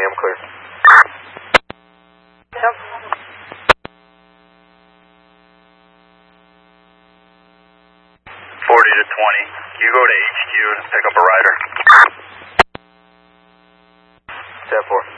I'm clear. Yep. 40 to 20. You go to HQ and pick up a rider. 10-4.